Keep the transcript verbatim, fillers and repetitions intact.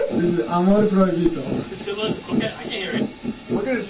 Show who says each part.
Speaker 1: This is amor proibito.
Speaker 2: So look, look at, I can hear it.
Speaker 3: Look at his